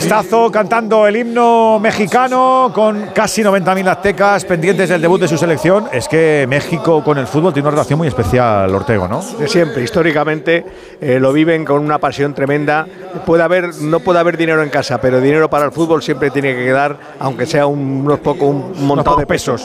vistazo cantando el himno mexicano con casi 90.000 aztecas pendientes del debut de su selección. Es que México con el fútbol tiene una relación muy especial, Ortego, ¿no? De siempre, históricamente lo viven con una pasión tremenda. No puede haber dinero en casa, pero dinero para el fútbol siempre tiene que quedar, aunque sea un montón de pesos.